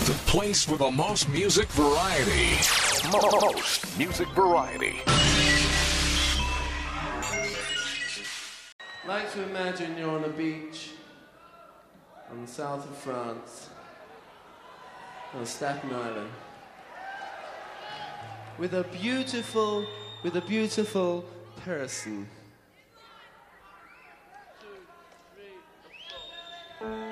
The place with the most music variety. Most music variety. I like to imagine you're on a beach on the south of France, on Staten Island, with a beautiful person. 2, 3, 4.